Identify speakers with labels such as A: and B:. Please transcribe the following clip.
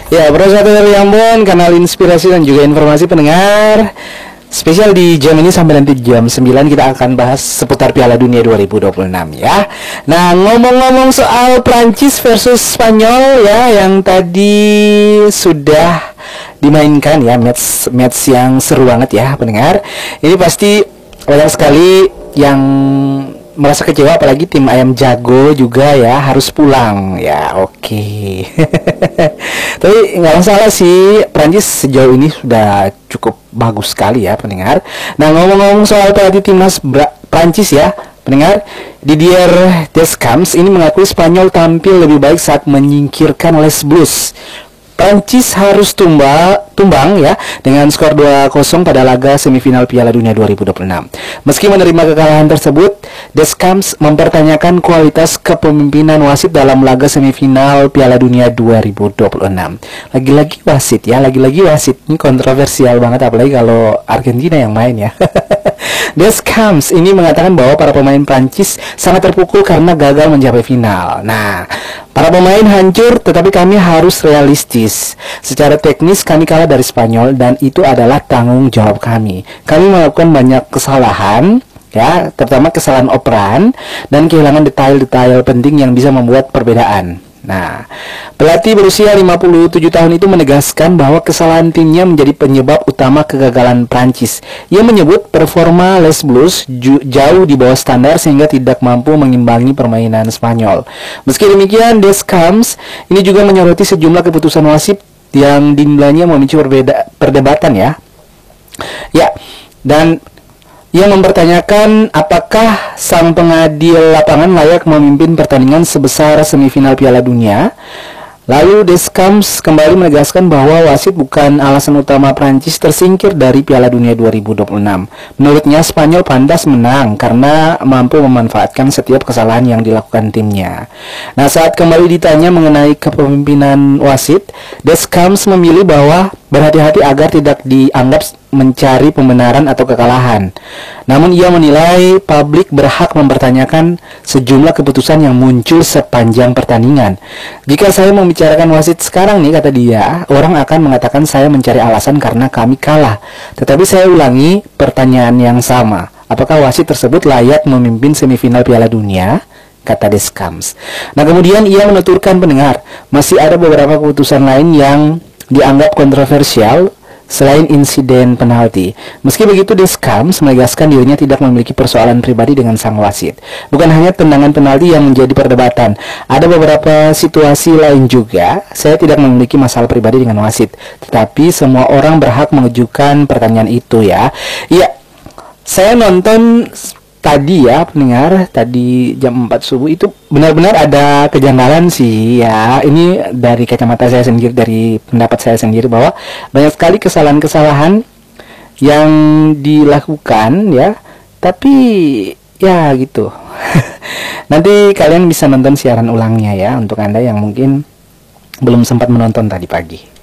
A: Ya, Pro 1 dari Ambon, kanal inspirasi dan juga informasi pendengar. Spesial di jam ini sampai nanti jam 9 kita akan bahas seputar Piala Dunia 2026 ya. Nah, ngomong-ngomong soal Prancis versus Spanyol ya, yang tadi sudah dimainkan ya, match yang seru banget ya pendengar. Ini pasti banyak sekali yang merasa kecewa, apalagi tim ayam jago juga ya harus pulang ya. Oke. Tapi nggak masalah sih, Prancis sejauh ini sudah cukup bagus sekali ya pendengar. Nah, ngomong-ngomong soal pelatih timnas Prancis ya pendengar, Didier Deschamps ini mengakui Spanyol tampil lebih baik saat menyingkirkan Les Bleus. Prancis harus tumbang ya dengan skor 2-0 pada laga semifinal Piala Dunia 2026. Meski menerima kekalahan tersebut, Deschamps mempertanyakan kualitas kepemimpinan wasit dalam laga semifinal Piala Dunia 2026. Lagi-lagi wasit ya, lagi-lagi wasit. Ini kontroversial banget, apalagi kalau Argentina yang main ya. Deschamps ini mengatakan bahwa para pemain Prancis sangat terpukul karena gagal mencapai final. Nah, para pemain hancur, tetapi kami harus realistis. Secara teknis kami kalah dari Spanyol dan itu adalah tanggung jawab kami. Kami melakukan banyak kesalahan, ya, terutama kesalahan operan dan kehilangan detail-detail penting yang bisa membuat perbedaan. Nah, pelatih berusia 57 tahun itu menegaskan bahwa kesalahan timnya menjadi penyebab utama kegagalan Prancis. Ia menyebut performa Les Bleus jauh di bawah standar sehingga tidak mampu mengimbangi permainan Spanyol. Meski demikian, Deschamps ini juga menyoroti sejumlah keputusan wasit yang dinilainya memicu perdebatan ya. Ya, dan ia mempertanyakan apakah sang pengadil lapangan layak memimpin pertandingan sebesar semifinal Piala Dunia. Lalu Deschamps kembali menegaskan bahwa wasit bukan alasan utama Prancis tersingkir dari Piala Dunia 2026. Menurutnya Spanyol pantas menang karena mampu memanfaatkan setiap kesalahan yang dilakukan timnya. Nah, saat kembali ditanya mengenai kepemimpinan wasit, Deschamps memilih bahwa berhati-hati agar tidak dianggap mencari pembenaran atau kekalahan. Namun ia menilai publik berhak mempertanyakan sejumlah keputusan yang muncul sepanjang pertandingan. Jika saya membicarakan wasit sekarang nih, kata dia, orang akan mengatakan saya mencari alasan karena kami kalah. Tetapi saya ulangi pertanyaan yang sama. Apakah wasit tersebut layak memimpin semifinal Piala Dunia? Kata Deschamps. Nah, kemudian ia menuturkan pendengar, masih ada beberapa keputusan lain yang dianggap kontroversial selain insiden penalti. Meski begitu, Deschamps menegaskan dirinya tidak memiliki persoalan pribadi dengan sang wasit. Bukan hanya tendangan penalti yang menjadi perdebatan, ada beberapa situasi lain juga. Saya tidak memiliki masalah pribadi dengan wasit, tetapi semua orang berhak mengajukan pertanyaan itu ya. Iya, saya nonton tadi ya pendengar, tadi jam 4 subuh itu benar-benar ada kejanggalan sih ya. Ini dari kacamata saya sendiri, dari pendapat saya sendiri, bahwa banyak sekali kesalahan-kesalahan yang dilakukan ya. Tapi ya gitu. Nanti kalian bisa nonton siaran ulangnya ya, untuk Anda yang mungkin belum sempat menonton tadi pagi.